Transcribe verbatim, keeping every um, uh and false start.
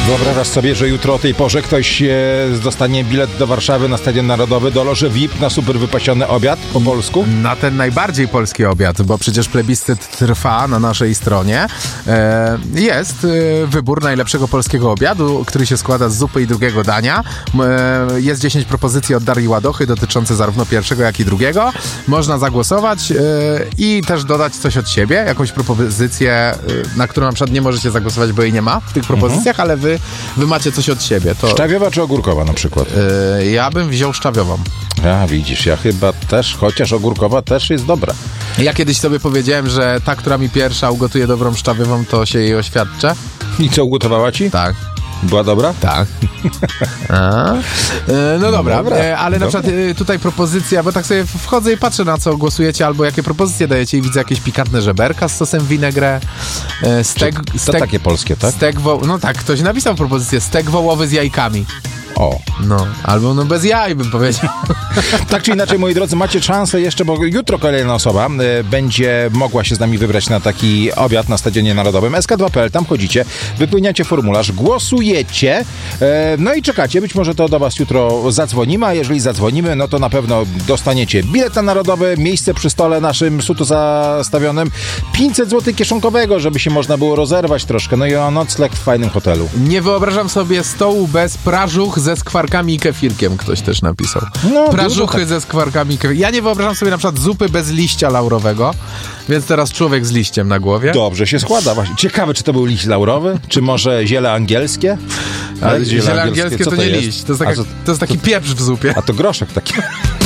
Wyobrażasz sobie, że jutro o tej porze ktoś e, dostanie bilet do Warszawy na Stadion Narodowy, do loży V I P na super wypasiony obiad po polsku? Na ten najbardziej polski obiad, bo przecież plebiscyt trwa na naszej stronie. E, jest e, wybór najlepszego polskiego obiadu, który się składa z zupy i drugiego dania. E, jest dziesięć propozycji od Darii Ładochy dotyczące zarówno pierwszego, jak i drugiego. Można zagłosować e, i też dodać coś od siebie, jakąś propozycję, e, na którą na przykład nie możecie zagłosować, bo jej nie ma w tych propozycjach, mhm. ale wy, wy macie coś od siebie. To... Szczawiowa czy ogórkowa na przykład? E, ja bym wziął szczawiową. A widzisz, ja chyba też, chociaż ogórkowa też jest dobra. Ja kiedyś sobie powiedziałem, że ta, która mi pierwsza ugotuje dobrą szczawiową, to się jej oświadczę. I co, ugotowała ci? Tak. Była dobra? Tak. A? E, no dobra, dobra e, ale na dobra. przykład e, tutaj propozycja, bo tak sobie wchodzę i patrzę, na co głosujecie, albo jakie propozycje dajecie i widzę jakieś pikantne żeberka z sosem vinaigrette, e, stek, To stek, takie polskie, tak? stek wo- no tak, ktoś napisał propozycję, stek wołowy z jajkami. O. No, albo no bez jaj bym powiedział. Tak czy inaczej, moi drodzy, macie szansę jeszcze, bo jutro kolejna osoba y, będzie mogła się z nami wybrać na taki obiad na Stadionie Narodowym. S K dwa kropka p l, tam chodzicie, wypełniacie formularz, głosujecie, y, no i czekacie. Być może to do was jutro zadzwonimy, a jeżeli zadzwonimy, no to na pewno dostaniecie bilet na Narodowy, miejsce przy stole naszym suto zastawionym, pięćset złotych kieszonkowego, żeby się można było rozerwać troszkę, no i o nocleg w fajnym hotelu. Nie wyobrażam sobie stołu bez prażuch ze skwarkami i kefirkiem, ktoś też napisał. No, Prażuchy tak. ze skwarkami i kefirkiem. Ja nie wyobrażam sobie na przykład zupy bez liścia laurowego, więc teraz człowiek z liściem na głowie. Dobrze się składa właśnie. Ciekawe, czy to był liść laurowy, czy może ziele angielskie? Ale ziele angielskie to, co nie jest? liść, to jest, taka, A co- to jest taki pieprz w zupie. A to groszek taki.